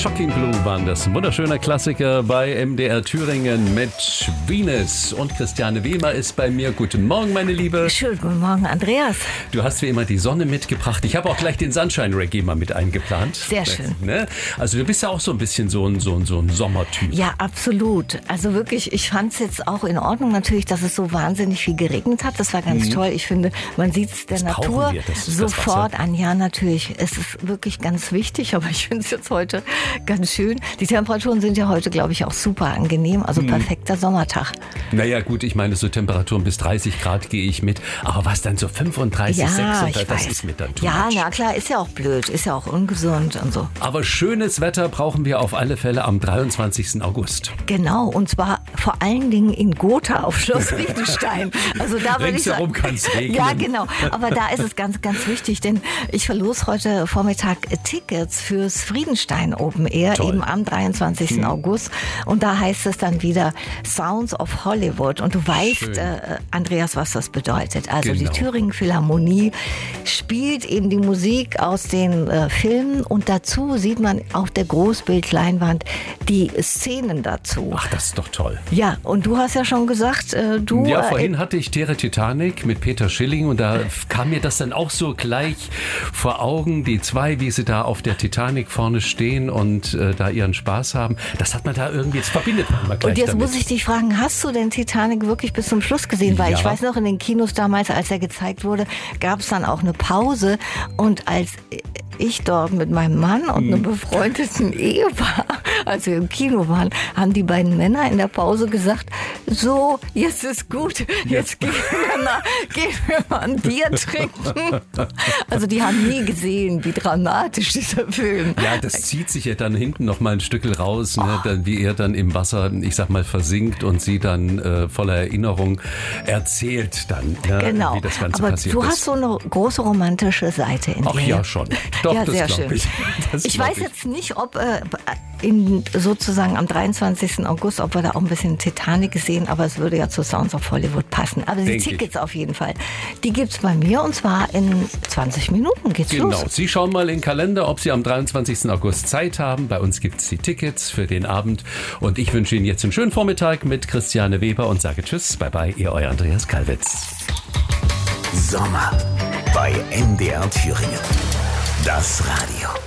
Shocking Blue waren das. Ein wunderschöner Klassiker bei MDR Thüringen mit Venus. Und Christiane Weber ist bei mir. Guten Morgen, meine Liebe. Schönen guten Morgen, Andreas. Du hast wie immer die Sonne mitgebracht. Ich habe auch gleich den Sunshine-Reggae mal mit eingeplant. Sehr schön. Ne? Also du bist ja auch so ein bisschen so ein Sommertyp. Ja, absolut. Also wirklich, ich fand es jetzt auch in Ordnung natürlich, dass es so wahnsinnig viel geregnet hat. Das war ganz toll. Ich finde, man sieht es der Natur sofort an. Ja, natürlich. Es ist wirklich ganz wichtig, aber ich finde es jetzt heute ganz schön. Die Temperaturen sind ja heute, glaube ich, auch super angenehm. Also perfekter Sommertag. Naja, gut, ich meine, so Temperaturen bis 30 Grad gehe ich mit. Aber was dann so 35, ja, 36, das ist mir dann too much. Na klar, ist ja auch blöd, ist ja auch ungesund und so. Aber schönes Wetter brauchen wir auf alle Fälle am 23. August. Genau, und zwar vor allen Dingen in Gotha auf Schloss Friedenstein. Also da würde ich sagen, ringsherum kann es regnen. Ja, genau. Aber da ist es ganz, ganz wichtig, denn ich verlose heute Vormittag Tickets fürs Friedenstein Open Air, Toll. eben am 23. August. Und da heißt es dann wieder Sounds of Hollywood. Und du weißt, Andreas, was das bedeutet. Also Genau. die Thüringen Philharmonie spielt eben die Musik aus den Filmen und dazu sieht man auf der Großbildleinwand die Szenen dazu. Ach, das ist doch toll. Ja, und du hast ja schon gesagt, du... Ja, vorhin hatte ich Tere Titanic mit Peter Schilling und da kam mir das dann auch so gleich vor Augen, die zwei, wie sie da auf der Titanic vorne stehen und da ihren Spaß haben. Das hat man da irgendwie, jetzt verbindet man mal gleich Und jetzt damit. muss ich dich fragen, hast du denn Titanic wirklich bis zum Schluss gesehen? Weil Ja. ich weiß noch, in den Kinos damals, als er gezeigt wurde, gab es dann auch eine Pause. Und als ich dort mit meinem Mann und einem befreundeten Ehepaar, als wir im Kino waren, haben die beiden Männer in der Pause gesagt, so, jetzt ist gut, jetzt gehen wir mal ein Bier trinken. Also die haben nie gesehen, wie dramatisch dieser Film. Ja, das zieht sich ja dann hinten noch mal ein Stückel raus, ne, dann, wie er dann im Wasser, ich sag mal, versinkt und sie dann voller Erinnerung erzählt dann, ne, Genau. wie das Ganze Aber passiert du ist. hast so eine große romantische Seite in dir. Ach ja, schon. Doch, ja, das sehr glaube schön. ich. Das Ich glaub weiß jetzt nicht, ob sozusagen am 23. August, ob wir da auch ein bisschen Titanic sehen, aber es würde ja zu Sounds of Hollywood passen. Aber die Denk Tickets auf jeden Fall, die gibt's bei mir und zwar in 20 Minuten geht's Genau. los. Sie schauen mal in den Kalender, ob Sie am 23. August Zeit haben. Bei uns gibt es die Tickets für den Abend. Und ich wünsche Ihnen jetzt einen schönen Vormittag mit Christiane Weber und sage Tschüss. Bye bye, Ihr euer Andreas Kalwitz. Sommer bei MDR Thüringen. Das Radio.